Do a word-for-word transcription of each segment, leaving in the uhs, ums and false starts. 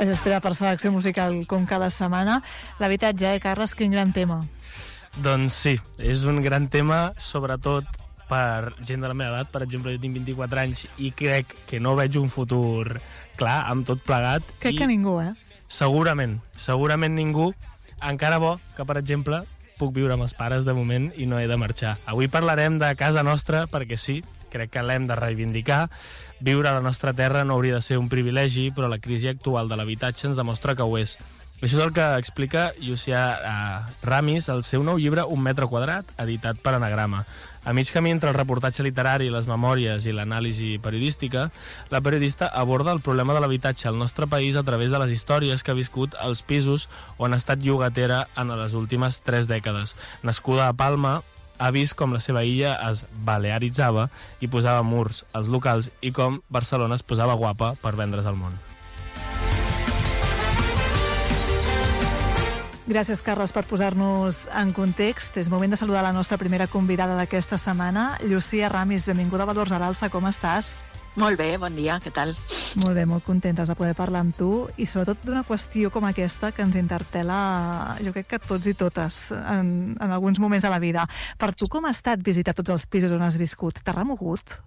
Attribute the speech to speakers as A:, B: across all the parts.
A: És esperar per selecció musical com cada setmana. L'habitatge, eh, Carles, quin gran tema.
B: Doncs sí, és un gran tema, sobretot per gent de la meva edat. Per exemple, jo tinc vint-i-quatre anys i crec que no veig un futur clar amb tot plegat.
A: Crec
B: I
A: que ningú, eh?
B: Segurament, segurament ningú. Encara bo que, per exemple, puc viure amb els pares de moment i no he de marxar. Avui parlarem de casa nostra perquè sí, crec que l'hem de reivindicar. Viure a la nostra terra no hauria de ser un privilegi, però la crisi actual de l'habitatge ens demostra que ho és. Això és el que explica Llucià uh, Ramis al seu nou llibre Un metre quadrat, editat per Anagrama. A mig camí entre el reportatge literari, les memòries i l'anàlisi periodística, la periodista aborda el problema de l'habitatge al nostre país a través de les històries que ha viscut als pisos on ha estat llogatera en les últimes tres dècades. Nascuda a Palma, ha vist com la seva illa es balearitzava i posava murs als locals i com Barcelona es posava guapa per vendre's al món.
A: Gràcies, Carles, per posar-nos en context. És moment de saludar la nostra primera convidada d'aquesta setmana, Llucià Ramis. Benvinguda a Valors a l'Alça, com estàs?
C: Molt bé, bon dia, què tal?
A: Molt bé, molt contentes de poder parlar amb tu i sobretot d'una qüestió com aquesta que ens interpel·la, jo crec que tots i totes, en, en alguns moments de la vida. Per tu, com ha estat visitar tots els pisos on has viscut? T'ha remogut?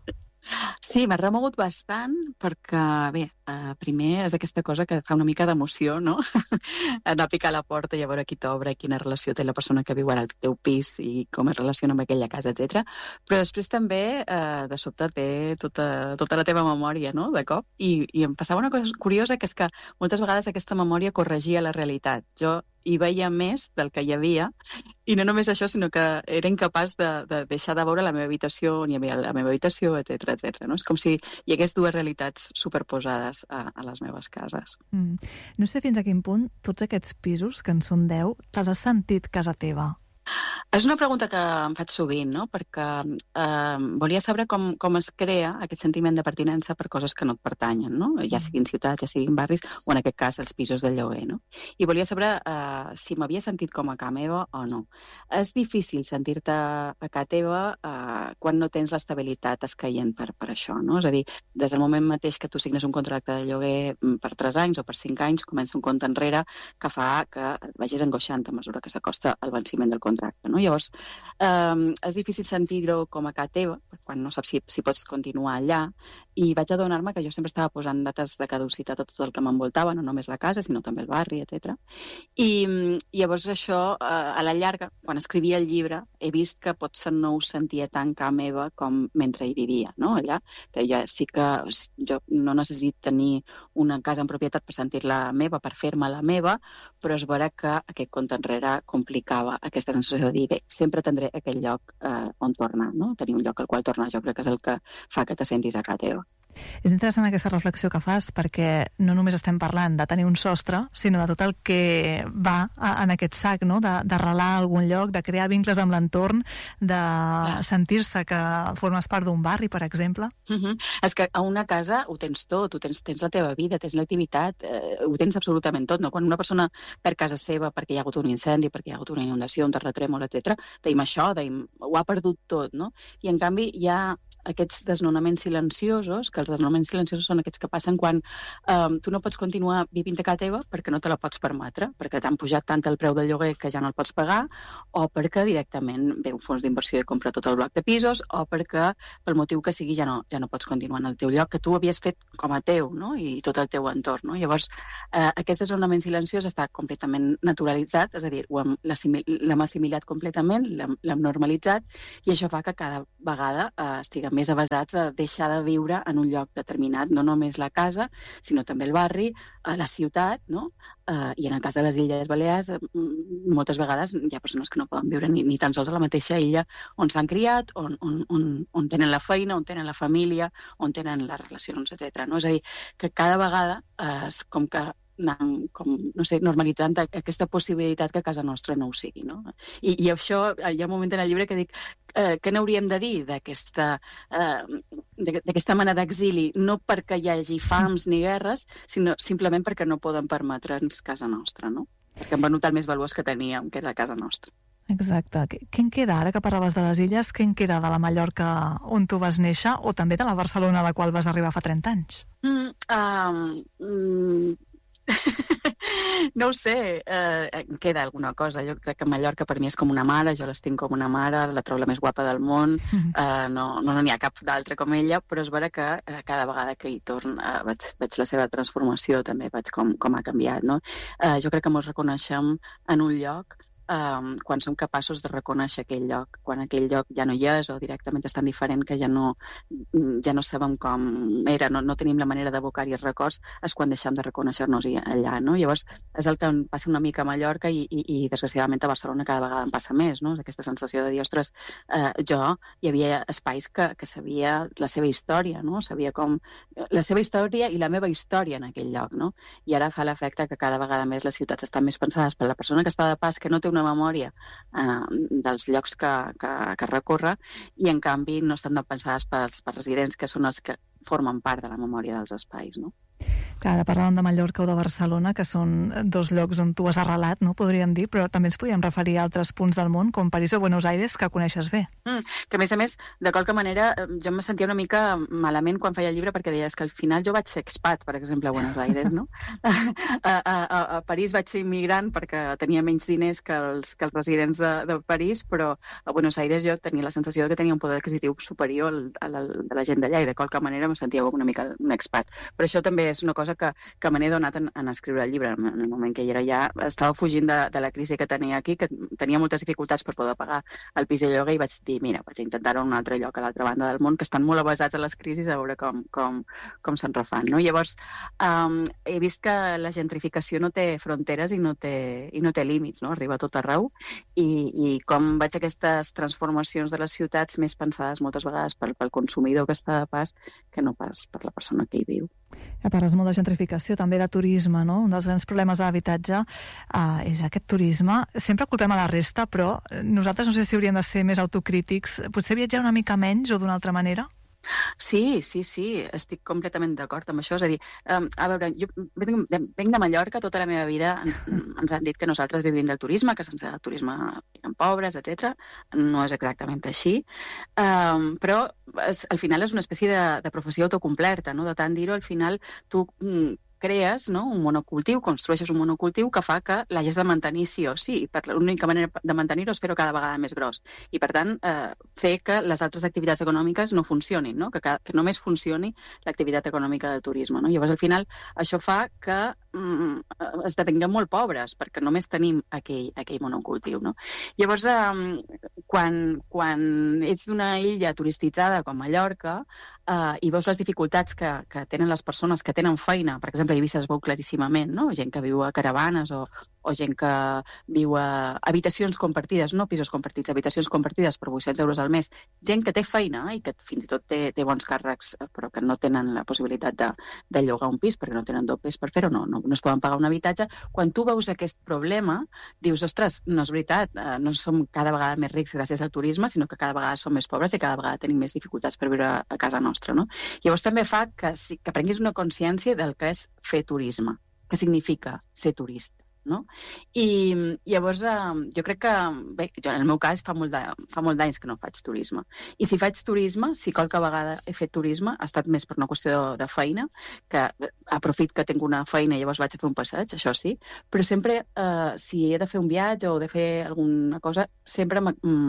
C: Sí, m'ha remogut bastant perquè, bé, eh, primer és aquesta cosa que fa una mica d'emoció, no? Anar a picar a la porta i a veure qui t'obre, quina relació té la persona que viu ara al teu pis i com es relaciona amb aquella casa, etcètera. Però després també, eh, de sobte, té tota, tota la teva memòria, no?, de cop. I, I em passava una cosa curiosa, que és que moltes vegades aquesta memòria corregia la realitat. Jo hi veia més del que hi havia, i no només això, sinó que era incapaç de, de deixar de veure la meva habitació, on hi havia la meva habitació, etcètera, etcètera. No? És com si hi hagués dues realitats superposades a, a les meves cases.
A: Mm. No sé fins a quin punt tots aquests pisos, que en són deu, te'ls has sentit casa teva?
C: És una pregunta que em faig sovint, no? Perquè eh, volia saber com, com es crea aquest sentiment de pertinença per coses que no et pertanyen, no? Ja siguin ciutats, ja siguin barris, o en aquest cas els pisos de lloguer, no? I volia saber eh, si m'havia sentit com a casa meva o no. És difícil sentir-te a casa teva eh, quan no tens l'estabilitat escaient per, per això, no? És a dir, des del moment mateix que tu signes un contracte de lloguer per tres anys o per cinc anys, comença un compte enrere que fa que et vagis angoixant a mesura que s'acosta el venciment del contracte. No? Llavors, eh, és difícil sentir-ho com a casa teva, quan no saps si, si pots continuar allà, i vaig adonar-me que jo sempre estava posant dates de caducitat a tot el que m'envoltava, no només la casa, sinó també el barri, etcètera. I, i llavors això, eh, a la llarga, quan escrivia el llibre, he vist que potser no ho sentia tan casa meva com mentre hi vivia, no? Allà, que ja sí que jo no necessito tenir una casa en propietat per sentir-la meva, per fer-me la meva, però és vera que aquest compte enrere complicava aquesta sensació de dir, bé, sempre tindré aquell lloc eh, on tornar, no? Tenir un lloc al qual tornar, jo crec que és el que fa que te sentis a casa teva.
A: És interessant aquesta reflexió que fas, perquè no només estem parlant de tenir un sostre, sinó de tot el que va en aquest sac, no? D'arrelar a algun lloc, de crear vincles amb l'entorn, de sentir-se que formes part d'un barri, per exemple.
C: Uh-huh. És que a una casa ho tens tot, ho tens, tens la teva vida, tens l'activitat, eh, ho tens absolutament tot, no? Quan una persona perd casa seva perquè hi ha hagut un incendi, perquè hi ha hagut una inundació, un terratrèmol, etcètera, deim això, deim, ho ha perdut tot, no? I en canvi hi ha aquests desnonaments silenciosos, que els desnonaments silenciosos són aquests que passen quan eh, tu no pots continuar vivint a casa teva perquè no te la pots permetre, perquè t'han pujat tant el preu del lloguer que ja no el pots pagar, o perquè directament ve un fons d'inversió i compra tot el bloc de pisos, o perquè pel motiu que sigui ja no, ja no pots continuar en el teu lloc que tu havies fet com a teu, no? I tot el teu entorn, no? Llavors, eh, aquest desnonament silenciós està completament naturalitzat, és a dir, l'hem assimilat completament, l'hem normalitzat, i això fa que cada vegada eh, estiguem més avasats a deixar de viure en un lloc determinat, no només la casa, sinó també el barri, a la ciutat, no? Uh, I en el cas de les Illes Balears, moltes vegades hi ha persones que no poden viure ni, ni tan sols a la mateixa illa on s'han criat, on, on, on, on tenen la feina, on tenen la família, on tenen les relacions, etcètera. No? És a dir, que cada vegada uh, és com que anant, com, no sé, normalitzant aquesta possibilitat que a casa nostra no ho sigui, no? I, i això, hi ha un moment en el llibre que dic eh, què n'hauríem de dir d'aquesta eh, d'aquesta mena d'exili, no perquè hi hagi fams ni guerres, sinó simplement perquè no poden permetre'ns casa nostra, no? Perquè han venut el més valuós que teníem, que era casa nostra.
A: Exacte. Què en queda, ara que parlaves de les illes, què en queda de la Mallorca on tu vas néixer, o també de la Barcelona a la qual vas arribar fa trenta anys?
C: Mm, um, mm, no ho sé, eh, em queda alguna cosa. Jo crec que Mallorca per mi és com una mare, jo l'estinc com una mare, la trobo la més guapa del món, eh, no no n'hi ha cap d'altra com ella, però és vera que eh, cada vegada que hi torn eh, veig, veig la seva transformació, també veig com, com ha canviat, no? Eh, jo crec que ens reconeixem en un lloc Um, quan som capaços de reconèixer aquell lloc, quan aquell lloc ja no hi és o directament és tan diferent que ja no, ja no sabem com era, no, no tenim la manera d'evocar-hi els records, és quan deixem de reconèixer-nos allà, no? Llavors, és el que em passa una mica a Mallorca i, i, i desgraciadament a Barcelona cada vegada em passa més, no? Aquesta sensació de dir, ostres, eh, jo hi havia espais que, que sabia la seva història, no? Sabia com la seva història i la meva història en aquell lloc, no? I ara fa l'efecte que cada vegada més les ciutats estan més pensades per la persona que està de pas, que no té una memòria eh, dels llocs que, que, que recorre i en canvi no estan pensades pels, pels residents que són els que formen part de la memòria dels espais, no?
A: Clar, ara parlàvem de Mallorca o de Barcelona, que són dos llocs on tu has arrelat, no? Podríem dir, però també ens podríem referir a altres punts del món, com París o Buenos Aires, que coneixes bé.
C: Mm, que a més a més, de qualque manera, jo em sentia una mica malament quan feia el llibre perquè deies que al final jo vaig ser expat, per exemple, a Buenos Aires, no? a, a, a, a París vaig ser immigrant perquè tenia menys diners que els, que els residents de, de París, però a Buenos Aires jo tenia la sensació que tenia un poder adquisitiu superior al, al, al de la gent d'allà i de qualque manera em sentia una mica un expat. Però això també és una cosa que, que me n'he donat en, en escriure el llibre. En el moment que hi era ja, estava fugint de, de la crisi que tenia aquí, que tenia moltes dificultats per poder pagar el pis de lloguer i vaig dir, mira, vaig intentar-ho en un altre lloc a l'altra banda del món, que estan molt avasats a les crisis, a veure com, com, com se'n refan. No? Llavors, um, he vist que la gentrificació no té fronteres i no té, i no té límits, no? Arriba a tot arreu, i, i com veig aquestes transformacions de les ciutats més pensades moltes vegades pel, pel consumidor que està de pas que no pas per la persona que hi viu.
A: Ja parles molt de gentrificació, també de turisme, no? Un dels grans problemes de l'habitatge uh, és aquest turisme. Sempre culpem a la resta, però nosaltres no sé si hauríem de ser més autocrítics. Potser viatjar una mica menys o d'una altra manera?
C: Sí, sí, sí, estic completament d'acord amb això. És a dir, um, a veure, jo venc de, venc de Mallorca, tota la meva vida ens, ens han dit que nosaltres vivim del turisme, que sense el turisme eren pobres, etcètera. No és exactament així, um, però és, al final és una espècie de, de professió autocomplerta, no? De tant dir-ho, al final tu mm, crees, no? Un monocultiu, construeixes un monocultiu que fa que l'hagis de mantenir sí o sí. Per l'única manera de mantenir-ho és fer-ho cada vegada més gros. I, per tant, eh, fer que les altres activitats econòmiques no funcionin, no? Que, que només funcioni l'activitat econòmica del turisme. No? Llavors, al final, això fa que mm, esdevinguem molt pobres, perquè només tenim aquell, aquell monocultiu. No? Llavors, eh, quan, quan ets d'una illa turistitzada com Mallorca eh, i veus les dificultats que, que tenen les persones que tenen feina, per exemple, a Eivissa es veu claríssimament, no? Gent que viu a caravanes o, o gent que viu a habitacions compartides, no pisos compartits, habitacions compartides per vuit-cents euros al mes, gent que té feina i que fins i tot té, té bons càrrecs però que no tenen la possibilitat de, de llogar un pis perquè no tenen dobles per fer-ho, no, no, no es poden pagar un habitatge. Quan tu veus aquest problema, dius, ostres, no és veritat, no som cada vegada més rics gràcies al turisme, sinó que cada vegada som més pobres i cada vegada tenim més dificultats per viure a casa nostra. No? Llavors també fa que, que prenguis una consciència del que és fer turisme, què significa ser turista. No? I llavors eh, jo crec que, bé, jo en el meu cas fa molt, de, fa molt d'anys que no faig turisme. I si faig turisme, si qualque vegada he fet turisme, ha estat més per una qüestió de, de feina, que aprofit que tinc una feina i llavors vaig a fer un passeig, això sí, però sempre, eh, si he de fer un viatge o de fer alguna cosa, sempre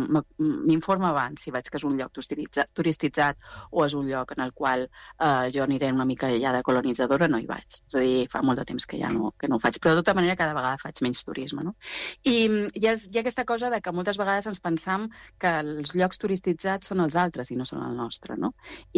C: m'informa abans si veig que és un lloc turistitzat, turistitzat o és un lloc en el qual eh, jo aniré una mica ja de colonitzadora, no hi vaig. És a dir, fa molt de temps que ja no, que no ho faig, però de tota manera cada vegada faig menys turisme. No? I hi ha, hi ha aquesta cosa de que moltes vegades ens pensam que els llocs turistitzats són els altres i no són el nostre. No?